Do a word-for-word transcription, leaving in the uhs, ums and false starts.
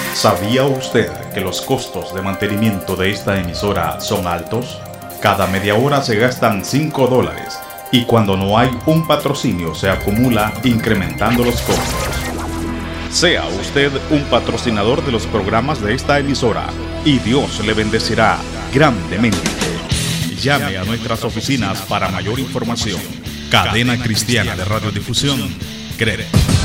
¿Sabía usted que los costos de mantenimiento de esta emisora son altos? Cada media hora se gastan cinco dólares y cuando no hay un patrocinio se acumula incrementando los costos. Sea usted un patrocinador de los programas de esta emisora y Dios le bendecirá grandemente. Llame a nuestras oficinas para mayor información. Cadena Cristiana de Radiodifusión, C R E R.